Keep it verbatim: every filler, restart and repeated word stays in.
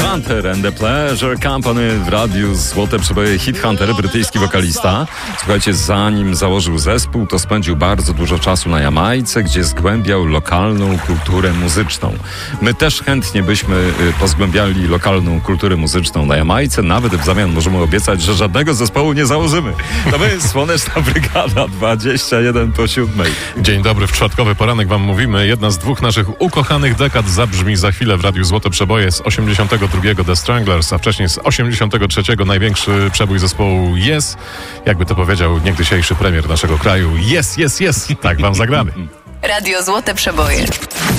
Hunter and the Pleasure Company w radiu Złote Przeboje. Hit Hunter, brytyjski wokalista. Słuchajcie, zanim założył zespół, to spędził bardzo dużo czasu na Jamajce, gdzie zgłębiał lokalną kulturę muzyczną. My też chętnie byśmy pozgłębiali lokalną kulturę muzyczną na Jamajce. Nawet w zamian możemy obiecać, że żadnego zespołu nie założymy. To my, Słoneczna Brygada, dwadzieścia jeden po siódmej. Dzień dobry, w czwartkowy poranek wam mówimy. Jedna z dwóch naszych ukochanych dekad zabrzmi za chwilę w radiu Złote Przeboje. Z osiemdziesiątego drugiego The Stranglers, a wcześniej z osiemdziesiątego trzeciego największy przebój zespołu Yes. Jakby to powiedział niegdysiejszy premier naszego kraju. Yes, yes, yes. Tak wam zagramy. Radio Złote Przeboje.